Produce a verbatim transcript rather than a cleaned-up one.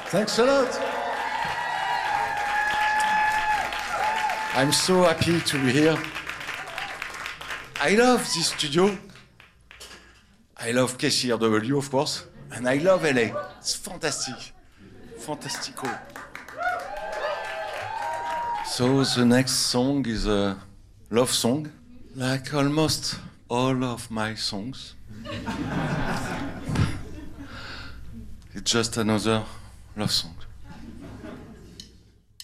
Thanks a lot. I'm so happy to be here. I love this studio. I love K C R W, of course. And I love L A. It's fantastic. Fantastico. So the next song is a love song, like almost all of my songs. It's just another love song.